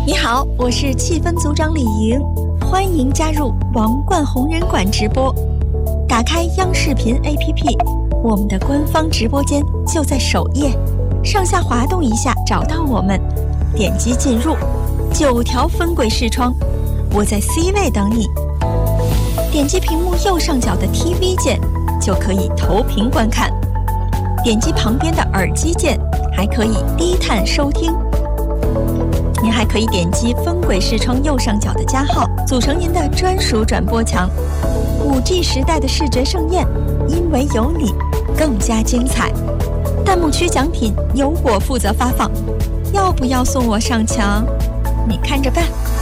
你好，我是气氛组长李莹，欢迎加入王冠红人馆直播。打开央视频 APP， 我们的官方直播间就在首页，上下滑动一下找到我们，点击进入，9条分轨视窗，我在 C 位等你。点击屏幕右上角的 TV 键，就可以投屏观看。点击旁边的耳机键，还可以低碳收听。您还可以点击分轨视窗右上角的加号，组成您的专属转播墙。5G 时代的视觉盛宴，因为有你，更加精彩。弹幕区奖品由我负责发放，要不要送我上墙？你看着办。